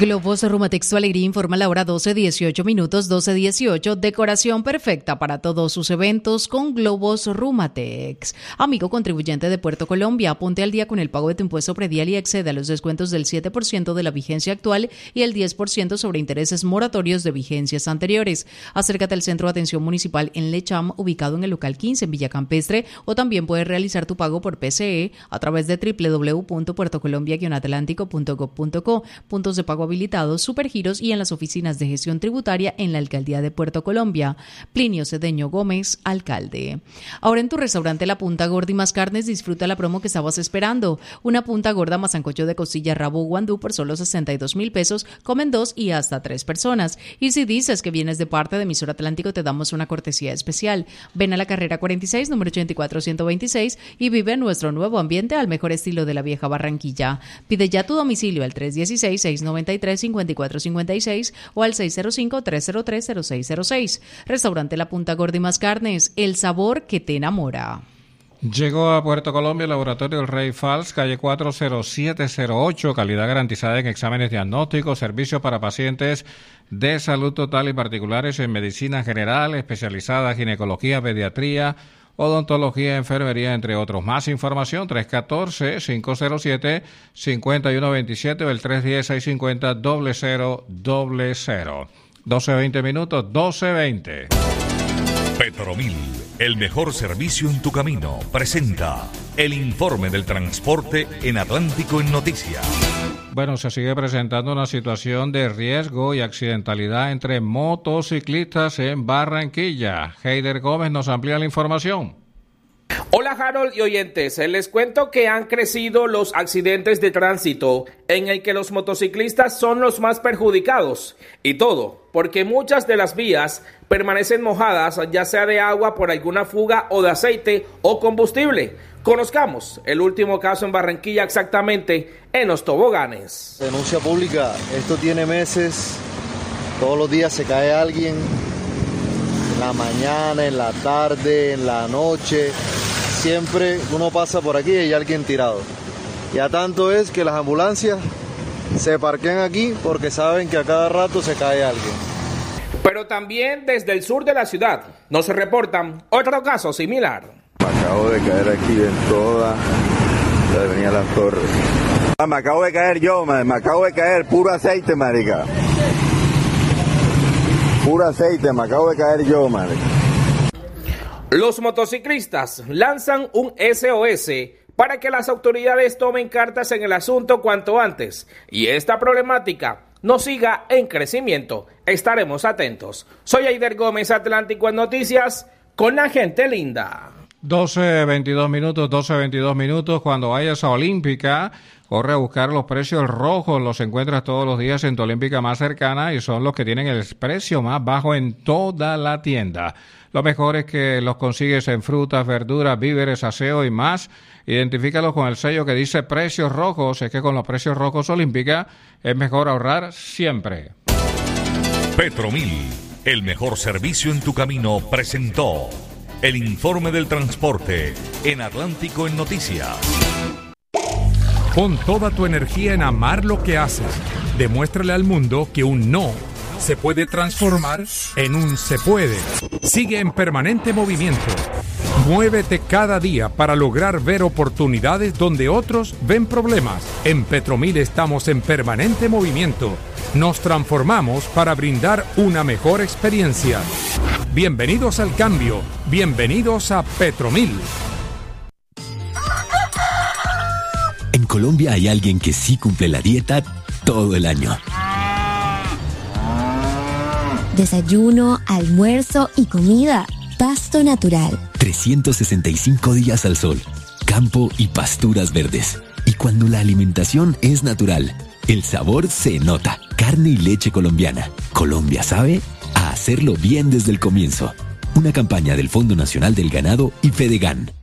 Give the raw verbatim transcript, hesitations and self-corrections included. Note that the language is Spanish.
Globos Rumatex, su alegría informa la hora doce dieciocho minutos, doce dieciocho. Decoración perfecta para todos sus eventos con Globos Rumatex. Amigo contribuyente de Puerto Colombia, ponte al día con el pago de tu impuesto predial y accede a los descuentos del siete por ciento de la vigencia actual y el diez por ciento sobre intereses moratorios de vigencias anteriores. Acércate al Centro de Atención Municipal en Lecham, ubicado en el local quince en Villa Campestre, o también puedes realizar tu pago por P C E a través de doble u doble u doble u punto puerto colombia guion atlántico punto gob punto co, puntos de pago habilitados, supergiros y en las oficinas de gestión tributaria en la Alcaldía de Puerto Colombia. Plinio Cedeño Gómez, alcalde. Ahora en tu restaurante La Punta Gorda y Más Carnes, disfruta la promo que estabas esperando. Una punta gorda más sancocho de costilla, rabo guandú por solo sesenta y dos mil pesos, comen dos y hasta tres personas. Y si dices que vienes de parte de Emisor Atlántico, te damos una cortesía especial. Ven a la carrera cuarenta y seis, número ochenta y cuatro ciento veintiséis y vive nuestro nuevo ambiente al mejor estilo de la vieja Barranquilla. Pide ya tu domicilio al tres uno seis, seis nueve tres, cinco cuatro cinco seis o al seis cero cinco, tres cero tres, cero seis cero seis. Restaurante La Punta Gorda y Más Carnes, el sabor que te enamora. Llegó a Puerto Colombia el Laboratorio El Rey Fals, calle cuatro cero siete cero ocho, calidad garantizada en exámenes diagnósticos, servicios para pacientes de salud total y particulares en medicina general, especializada, ginecología, pediatría, odontología, enfermería, entre otros. Más información, tres uno cuatro, cinco cero siete, cinco uno dos siete o el tres uno cero, seis cinco cero, cero cero cero. doce veinte minutos, doce veinte. Petromil, el mejor servicio en tu camino, presenta el informe del transporte en Atlántico en Noticias. Bueno, se sigue presentando una situación de riesgo y accidentalidad entre motociclistas en Barranquilla. Heider Gómez nos amplía la información. Hola Harold y oyentes, les cuento que han crecido los accidentes de tránsito en el que los motociclistas son los más perjudicados y todo porque muchas de las vías permanecen mojadas ya sea de agua por alguna fuga o de aceite o combustible. Conozcamos el último caso en Barranquilla, exactamente en los toboganes. Denuncia pública, esto tiene meses, todos los días se cae alguien, en la mañana, en la tarde, en la noche, siempre uno pasa por aquí y hay alguien tirado. Ya tanto es que las ambulancias se parquean aquí porque saben que a cada rato se cae alguien. Pero también desde el sur de la ciudad nos reportan otro caso similar. Me acabo de caer aquí en toda la avenida Las Torres. Ah, me acabo de caer yo, man. me acabo de caer, puro aceite, marica. Puro aceite, me acabo de caer yo, marica. Los motociclistas lanzan un S O S para que las autoridades tomen cartas en el asunto cuanto antes y esta problemática no siga en crecimiento. Estaremos atentos. Soy Heider Gómez, Atlántico en Noticias, con la gente linda. doce veintidós minutos, doce veintidós minutos. Cuando vayas a Olímpica, corre a buscar los precios rojos. Los encuentras todos los días en tu Olímpica más cercana y son los que tienen el precio más bajo en toda la tienda. Lo mejor es que los consigues en frutas, verduras, víveres, aseo y más. Identifícalos con el sello que dice precios rojos. Es que con los precios rojos Olímpica es mejor ahorrar siempre. Petromil, el mejor servicio en tu camino, presentó el informe del transporte en Atlántico en Noticias. Pon toda tu energía en amar lo que haces. Demuéstrale al mundo que un no se puede transformar en un se puede. Sigue en permanente movimiento. Muévete cada día para lograr ver oportunidades donde otros ven problemas. En Petromil estamos en permanente movimiento. Nos transformamos para brindar una mejor experiencia. Bienvenidos al cambio. Bienvenidos a Petromil. En Colombia hay alguien que sí cumple la dieta todo el año. Desayuno, almuerzo y comida. Pasto natural. trescientos sesenta y cinco días al sol, campo y pasturas verdes. Y cuando la alimentación es natural, el sabor se nota. Carne y leche colombiana. Colombia sabe a hacerlo bien desde el comienzo. Una campaña del Fondo Nacional del Ganado y Fedegan.